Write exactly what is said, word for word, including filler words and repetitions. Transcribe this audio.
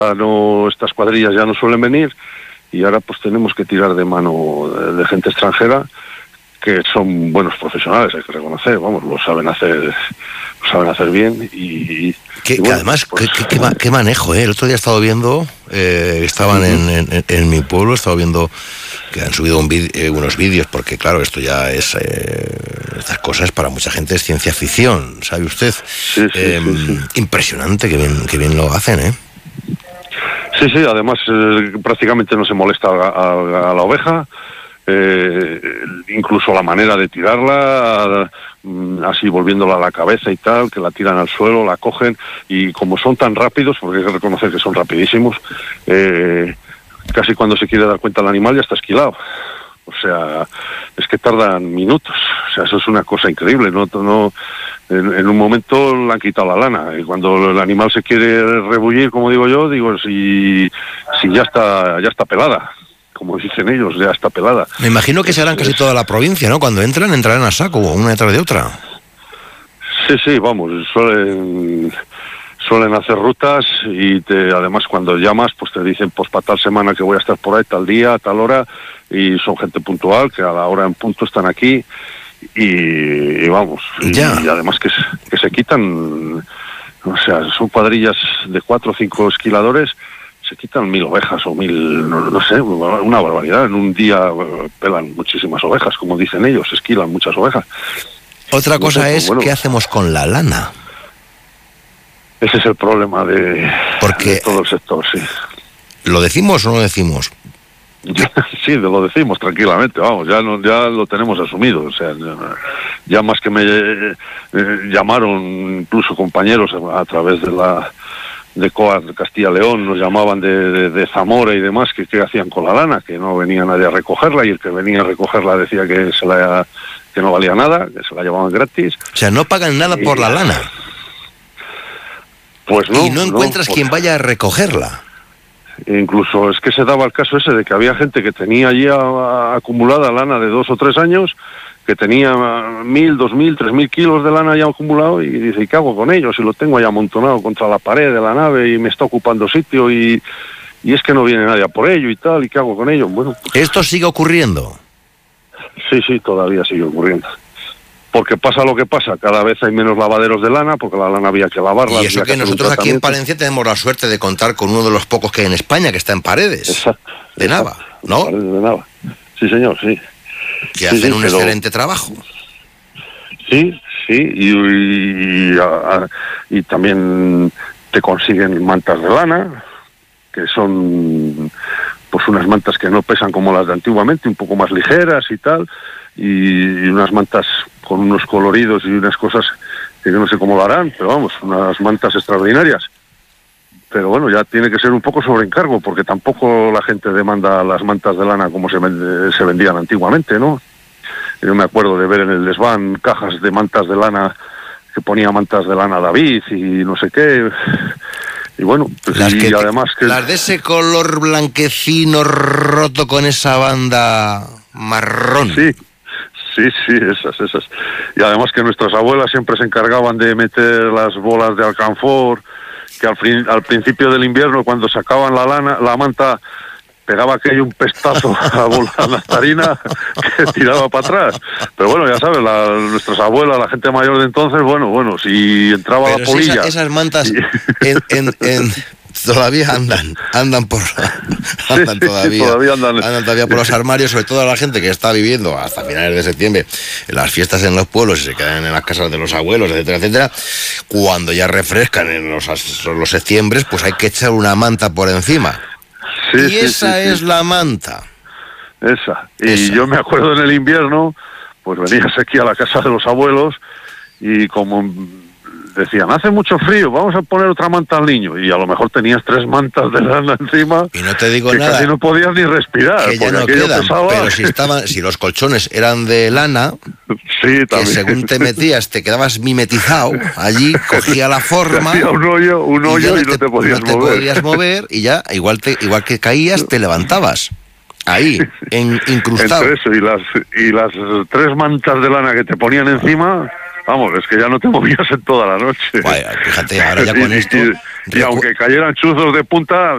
no, estas cuadrillas ya no suelen venir, y ahora pues tenemos que tirar de mano de, de gente extranjera, que son buenos profesionales, hay que reconocer, vamos, lo saben hacer, lo saben hacer bien, y... Que, y bueno, que además, pues, qué, qué, qué manejo, ¿eh? El otro día he estado viendo, eh, estaban en, en, en mi pueblo, he estado viendo que han subido un vid- eh, unos vídeos, porque claro, esto ya es, eh, estas cosas para mucha gente es ciencia ficción, ¿sabe usted? Sí, sí, eh, sí, sí. Impresionante, que bien, que bien lo hacen, ¿eh? Sí, sí, además eh, prácticamente no se molesta a, a, a la oveja, eh, incluso la manera de tirarla, así volviéndola a la cabeza y tal, que la tiran al suelo, la cogen, y como son tan rápidos, porque hay que reconocer que son rapidísimos, eh, casi cuando se quiere dar cuenta el animal ya está esquilado. O sea, es que tardan minutos. O sea, eso es una cosa increíble. No, no, en, en un momento le han quitado la lana, y cuando el animal se quiere rebullir, como digo yo, digo, si, si ya está, ya está pelada. Como dicen ellos, ya está pelada. Me imagino que serán casi toda la provincia, ¿no? Cuando entran, entrarán a saco, una detrás de otra. Sí, sí, vamos, suelen, suelen hacer rutas, y te, además cuando llamas, pues te dicen, pues para tal semana que voy a estar por ahí, tal día, tal hora, y son gente puntual, que a la hora en punto están aquí, y, y vamos, y, Ya. y además que, se- que se quitan, o sea, son cuadrillas de cuatro o cinco esquiladores, se quitan mil ovejas o mil, no, no sé, una barbaridad. En un día eh, pelan muchísimas ovejas, como dicen ellos, esquilan muchas ovejas. Otra No cosa sé, pues es, bueno. ¿qué hacemos con la lana? Ese es el problema de, Porque- de todo el sector, sí. ¿Lo decimos o no lo decimos? Sí, lo decimos tranquilamente, vamos, ya no, ya lo tenemos asumido, o sea, ya, ya más que me eh, llamaron incluso compañeros a, a través de la de C O A de Castilla-León, nos llamaban de, de, de Zamora y demás, que qué hacían con la lana, que no venía nadie a recogerla, y el que venía a recogerla decía que se la que no valía nada, que se la llevaban gratis. O sea, no pagan nada Y- por la lana. Pues no, y no encuentras pues- quien vaya a recogerla. Incluso es que se daba el caso ese de que había gente que tenía allí a- a- acumulada lana de dos o tres años, que tenía mil, dos mil, tres mil kilos de lana ya acumulado, y dice, ¿y qué hago con ellos? Si lo tengo ahí amontonado contra la pared de la nave y me está ocupando sitio, y, y es que no viene nadie a por ello y tal, ¿y qué hago con ello? Bueno, pues, Esto sigue ocurriendo. sí, sí, todavía sigue ocurriendo. Porque pasa lo que pasa, cada vez hay menos lavaderos de lana, porque la lana había que lavarla. Y eso había que hacer un nosotros aquí en tratamiento. Palencia tenemos la suerte de contar con uno de los pocos que hay en España, que está en Paredes, Exacto, de exacto. Nava, ¿no? Paredes de Nava. Sí, señor, sí. Que Sí, hacen sí, un pero- excelente trabajo. Sí, sí, y, y, a- a- y también te consiguen mantas de lana, que son pues unas mantas que no pesan como las de antiguamente, un poco más ligeras y tal, y, y unas mantas con unos coloridos y unas cosas que yo no sé cómo lo harán, pero vamos, unas mantas extraordinarias. Pero bueno, ya tiene que ser un poco sobre encargo, porque tampoco la gente demanda las mantas de lana como se, vende- se vendían antiguamente, ¿no? Yo me acuerdo de ver en el desván cajas de mantas de lana, que ponía mantas de lana David y no sé qué. Y bueno, pues Las, y que, además que... las de ese color blanquecino roto con esa banda marrón. Sí, sí, sí, esas, esas. Y además que nuestras abuelas siempre se encargaban de meter las bolas de alcanfor, que al, fin, al principio del invierno, cuando sacaban la lana, la manta, pegaba aquello un pestazo a la bola nastarina que tiraba para atrás. Pero bueno, ya sabes, la, nuestras abuelas, la gente mayor de entonces, bueno, bueno, si entraba Pero la si polilla... esa- esas mantas y- en, en, en- todavía andan, andan por andan sí, todavía, todavía andan. todavía por los armarios, sobre todo la gente que está viviendo hasta finales de septiembre en las fiestas en los pueblos y se quedan en las casas de los abuelos, etcétera, etcétera. Cuando ya refrescan en los, los septiembres, pues hay que echar una manta por encima. Sí, y sí, esa sí, sí. es la manta. Esa. Y Esa. yo me acuerdo en el invierno, pues venías aquí a la casa de los abuelos y como decían, hace mucho frío, vamos a poner otra manta al niño. Y a lo mejor tenías tres mantas de lana encima Y no te digo que nada, casi no podías ni respirar. que ya porque no aquello quedan, pesaba. pero si estaban, si los colchones eran de lana, Sí, que también. según te metías te quedabas mimetizado, allí cogía la Te forma. hacía un hoyo, un y hoyo ya y no te podías no te mover. podías mover y ya, igual te, igual que caías, te levantabas. Ahí, en, incrustado. Entre eso y las, y las tres mantas de lana que te ponían encima, vamos, es que ya no te movías en toda la noche. Vaya, fíjate, ahora ya con Y- esto... Y, y recu- aunque cayeran chuzos de punta,